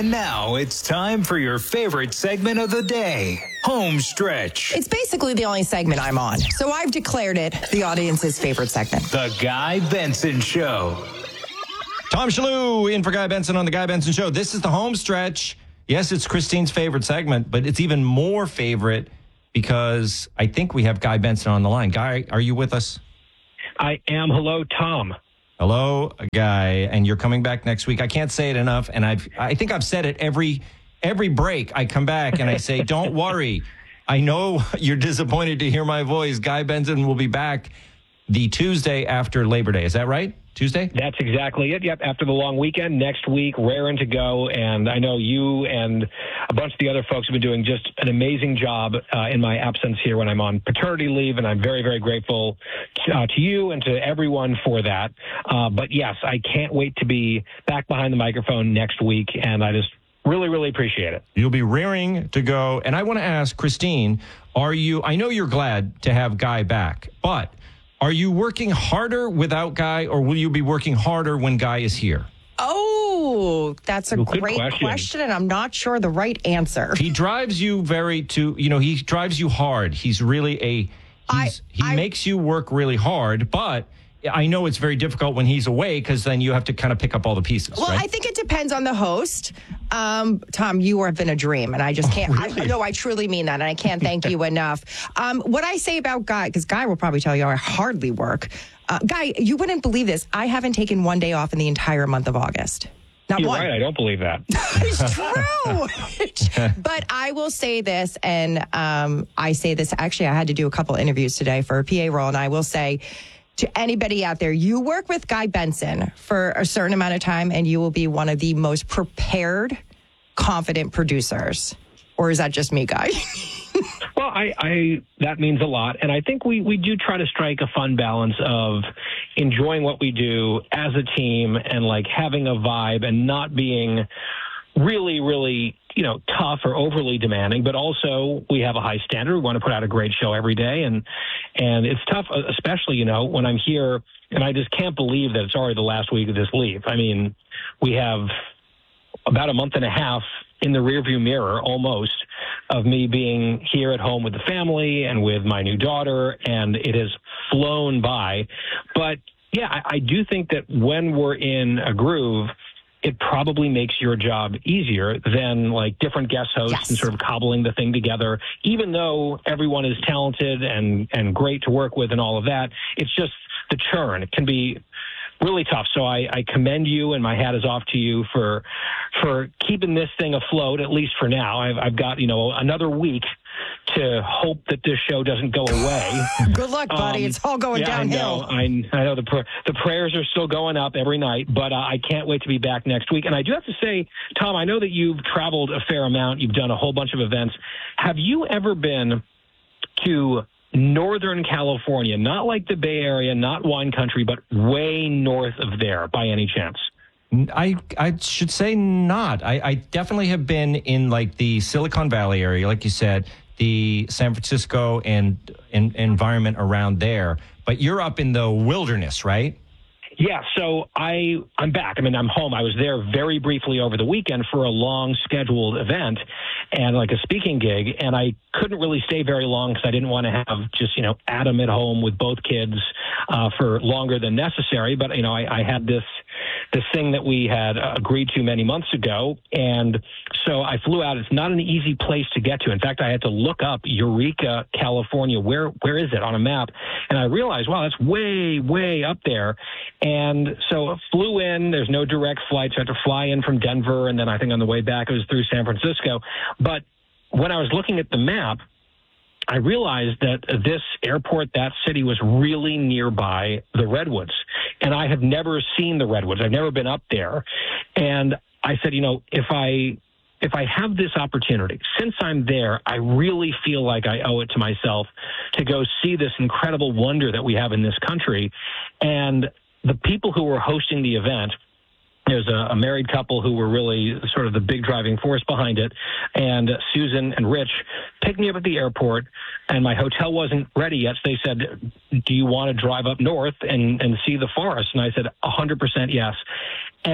And now it's time for your favorite segment of the day, Home Stretch. It's basically the only segment I'm on, so I've declared it the audience's favorite segment. The Guy Benson Show. Tom Shalhoub in for Guy Benson on The Guy Benson Show. This is the Home Stretch. Yes, it's Christine's favorite segment, but it's even more favorite because I think we have Guy Benson on the line. Guy, are you with us? I am. Hello, Tom. Hello, Guy, and you're coming back next week. I can't say it enough, and I think I've said it every break. I come back and I say, don't worry. I know you're disappointed to hear my voice. Guy Benson will be back the Tuesday after Labor Day. Is that right? Tuesday? That's exactly it. Yep, after the long weekend, next week, raring to go. And I know you and a bunch of the other folks have been doing just an amazing job in my absence here when I'm on paternity leave, and I'm very, very grateful to you and to everyone for that. But yes, I can't wait to be back behind the microphone next week, and I just really, really appreciate it. You'll be raring to go. And I want to ask, Christine, I know you're glad to have Guy back, but are you working harder without Guy, or will you be working harder when Guy is here? Oh, that's a great question, and I'm not sure the right answer. He drives you he drives you hard. He's really he makes you work really hard, but I know it's very difficult when he's away because then you have to kind of pick up all the pieces. Well, right? I think it depends on the host. Tom, you have been a dream, and I just can't. Really? I truly mean that, and I can't thank you enough. What I say about Guy, because Guy will probably tell you I hardly work. Guy, you wouldn't believe this. I haven't taken one day off in the entire month of August. Not You're one. right. I don't believe that. It's true. But I will say this, and I say this. Actually, I had to do a couple interviews today for a PA role, and I will say to anybody out there, you work with Guy Benson for a certain amount of time and you will be one of the most prepared, confident producers. Or is that just me, Guy? Well, I that means a lot. And I think we do try to strike a fun balance of enjoying what we do as a team and like having a vibe and not being really, really, tough or overly demanding, but also we have a high standard. We want to put out a great show every day. And it's tough, especially, when I'm here and I just can't believe that it's already the last week of this leave. I mean, we have about a month and a half in the rearview mirror almost of me being here at home with the family and with my new daughter, and it has flown by. But yeah, I do think that when we're in a groove, it probably makes your job easier than like different guest hosts and sort of cobbling the thing together. Even though everyone is talented and great to work with and all of that, it's just the churn. It can be really tough. So I commend you, and my hat is off to you for keeping this thing afloat, at least for now. I've got, another week to hope that this show doesn't go away. Good luck, buddy. It's all going downhill. I know the prayers are still going up every night, but I can't wait to be back next week. And I do have to say, Tom, I know that you've traveled a fair amount. You've done a whole bunch of events. Have you ever been to Northern California, not like the Bay Area, not wine country, but way north of there by any chance? I should say not. I definitely have been in like the Silicon Valley area, like you said, the San Francisco and environment around there. But you're up in the wilderness, right? Yeah, so I'm back. I mean, I'm home. I was there very briefly over the weekend for a long scheduled event and like a speaking gig, and I couldn't really stay very long because I didn't want to have just, Adam at home with both kids for longer than necessary. But, I had this thing that we had agreed to many months ago, and so I flew out. It's not an easy place to get to. In fact, I had to look up Eureka, California. Where is it on a map? And I realized, wow, that's way, way up there. And so I flew in. There's no direct flights. I had to fly in from Denver, and then I think on the way back it was through San Francisco. But when I was looking at the map, I realized that this airport, that city, was really nearby the Redwoods. And I had never seen the Redwoods. I've never been up there. And I said, if I have this opportunity, since I'm there, I really feel like I owe it to myself to go see this incredible wonder that we have in this country. And the people who were hosting the event, there's a married couple who were really sort of the big driving force behind it. And Susan and Rich picked me up at the airport, and my hotel wasn't ready yet. So they said, do you want to drive up north and see the forest? And I said, 100% yes. And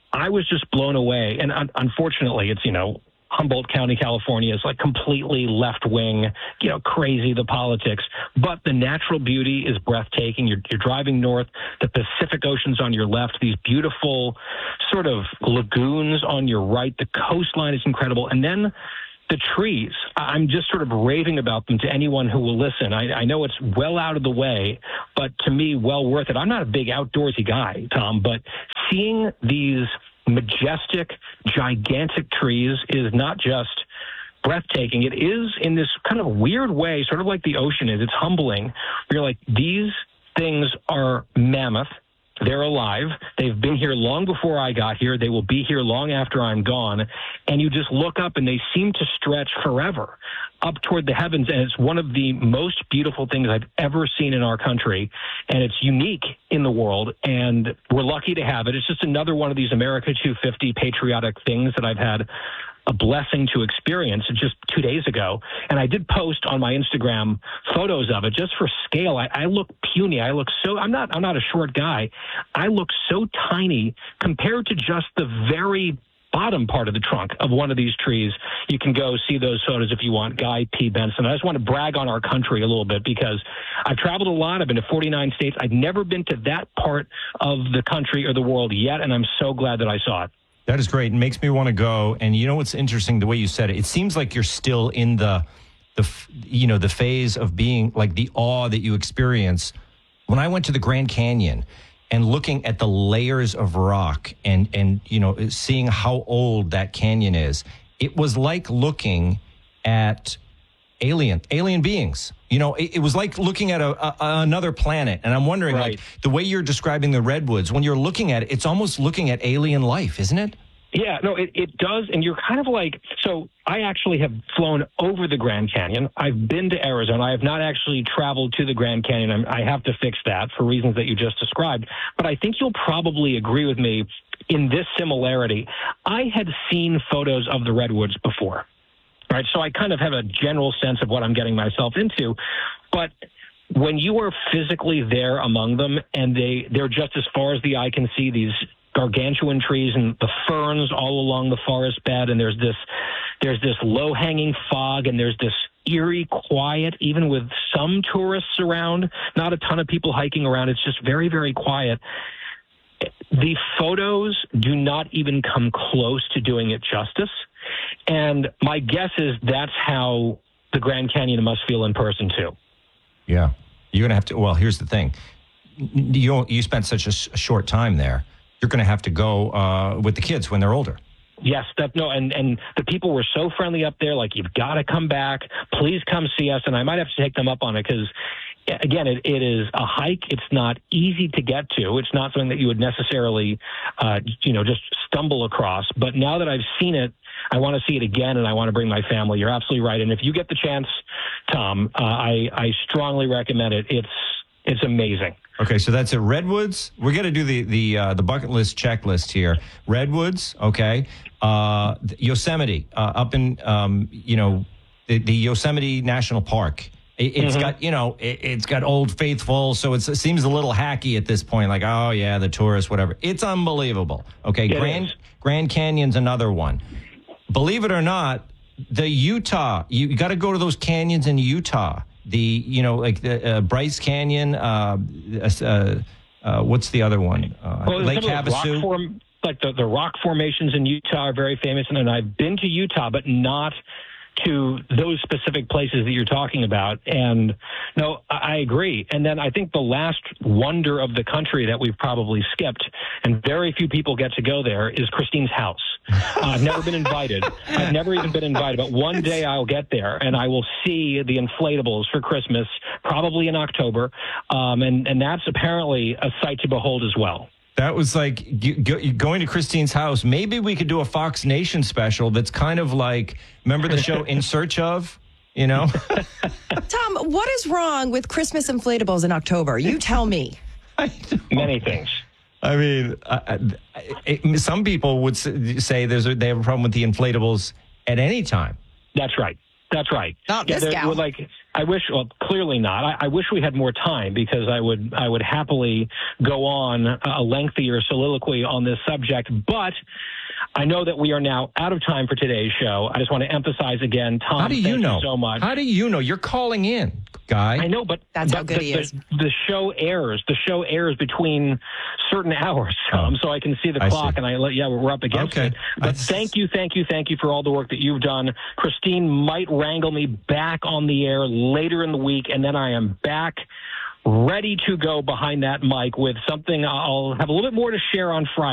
I was just blown away. And unfortunately, it's, Humboldt County, California is like completely left wing, crazy, the politics. But the natural beauty is breathtaking. You're driving north, the Pacific Ocean's on your left, these beautiful sort of lagoons on your right. The coastline is incredible. And then the trees, I'm just sort of raving about them to anyone who will listen. I know it's well out of the way, but to me, well worth it. I'm not a big outdoorsy guy, Tom, but seeing these majestic, gigantic trees is not just breathtaking. It is in this kind of weird way, sort of like the ocean is. It's humbling. You're like, these things are mammoth. They're alive. They've been here long before I got here. They will be here long after I'm gone. And you just look up and they seem to stretch forever up toward the heavens. And it's one of the most beautiful things I've ever seen in our country. And it's unique in the world. And we're lucky to have it. It's just another one of these America 250 patriotic things that I've had a blessing to experience just 2 days ago. And I did post on my Instagram photos of it just for scale. I look puny. I look so, I'm not a short guy. I look so tiny compared to just the very bottom part of the trunk of one of these trees. You can go see those photos if you want. Guy P. Benson. I just want to brag on our country a little bit because I've traveled a lot. I've been to 49 states. I've never been to that part of the country or the world yet. And I'm so glad that I saw it. That is great. It makes me want to go. And you know what's interesting? The way you said it, it seems like you're still in the phase of being like the awe that you experience. When I went to the Grand Canyon and looking at the layers of rock and seeing how old that canyon is, it was like looking at alien beings. It was like looking at another planet. And I'm wondering, right, like, the way you're describing the redwoods, when you're looking at it, it's almost looking at alien life, isn't it? Yeah, no, it does. And you're kind of like, so I actually have flown over the Grand Canyon. I've been to Arizona. I have not actually traveled to the Grand Canyon. I have to fix that for reasons that you just described. But I think you'll probably agree with me in this similarity. I had seen photos of the redwoods before. Right, so I kind of have a general sense of what I'm getting myself into, but when you are physically there among them and they're just as far as the eye can see, these gargantuan trees and the ferns all along the forest bed, and there's this low-hanging fog, and there's this eerie quiet, even with some tourists around, not a ton of people hiking around. It's just very, very quiet. The photos do not even come close to doing it justice. And my guess is that's how the Grand Canyon must feel in person, too. Yeah. You're going to have to, well, here's the thing. You spent such a short time there. You're going to have to go with the kids when they're older. Yes, and the people were so friendly up there, like, you've got to come back. Please come see us. And I might have to take them up on it because, again, it is a hike. It's not easy to get to. It's not something that you would necessarily, just stumble across. But now that I've seen it, I want to see it again, and I want to bring my family. You're absolutely right. And if you get the chance, Tom, I strongly recommend it. It's amazing. Okay, so that's it. Redwoods. We're going to do the bucket list checklist here. Redwoods, okay. Yosemite, up in the Yosemite National Park. It's got it's got Old Faithful, so it seems a little hacky at this point. Like, oh yeah, the tourists, whatever. It's unbelievable. Okay, Grand Canyon's another one. Believe it or not, the Utah. You got to go to those canyons in Utah. The Bryce Canyon. What's the other one? Lake Havasu. Like the rock formations in Utah are very famous, and I've been to Utah, but not to those specific places that you're talking about. And no, I agree. And then I think the last wonder of the country that we've probably skipped, and very few people get to go there, is Christine's house. I've never been invited. I've never even been invited, but one day I'll get there and I will see the inflatables for Christmas, probably in October. And that's apparently a sight to behold as well. That was like going to Christine's house. Maybe we could do a Fox Nation special that's kind of like, remember the show In Search Of? Tom, what is wrong with Christmas inflatables in October? You tell me. Many things. I mean, some people would say they have a problem with the inflatables at any time. That's right. Not this gal. I wish, well, clearly not. I wish we had more time, because I would happily go on a lengthier soliloquy on this subject. But I know that we are now out of time for today's show. I just want to emphasize again, Tom, How do you know? so much. How do you know? You're calling in, Guy. I know, but That's how good he is. The show airs. The show airs between certain hours, Tom, so I can see the clock, see. and we're up against it. But thank you for all the work that you've done. Christine might wrangle me back on the air later in the week, and then I am back ready to go behind that mic with something. I'll have a little bit more to share on Friday.